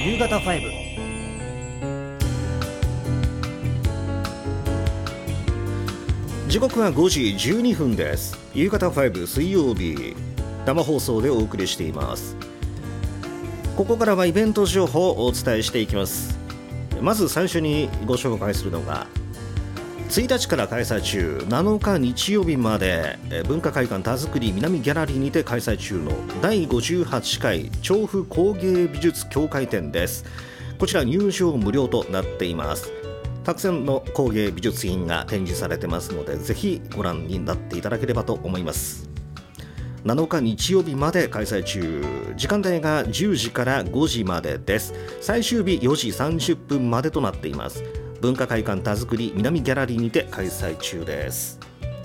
夕方5。時刻は5時12分です。夕方5水曜日、生放送でお送りしています。ここからはイベント情報をお伝えしていきます。まず最初にご紹介するのが1日から開催中、7日日曜日まで文化会館田作り南ギャラリーにて開催中の第58回調布工芸美術協会展です。こちら入場無料となっています。たくさんの工芸美術品が展示されてますので、ぜひご覧になっていただければと思います。7日日曜日まで開催中、時間帯が10時から5時までです。最終日4時30分までとなっています。文化会館田作り南ギャラリーにて開催中です。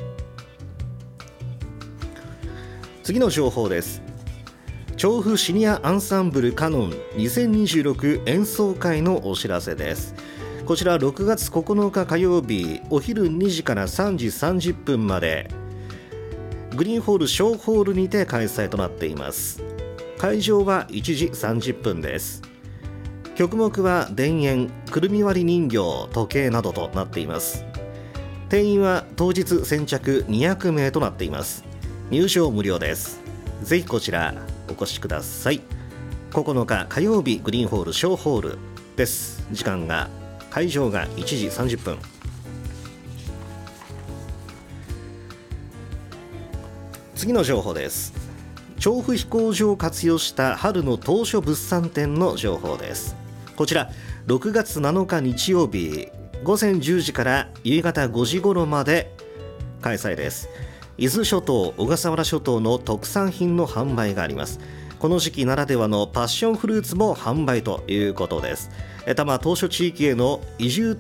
次の情報です。調布シニアアンサンブルカノン2026演奏会のお知らせです。こちら6月9日火曜日お昼2時から3時30分までグリーンホール小ホールにて開催となっています。会場は1時30分です。曲目は田園、くるみ割り人形、時計などとなっています。定員は当日先着200名となっています。入場無料です。ぜひこちらお越しください。9日火曜日グリーンホール小ホールです。会場が1時30分。次の情報です。調布飛行場を活用した春の当初物産展の情報です。こちら6月7日日曜日午前10時から夕方5時頃まで開催です。伊豆諸島、小笠原諸島の特産品の販売があります。この時期ならではのパッションフルーツも販売ということです。多摩当初地域への移住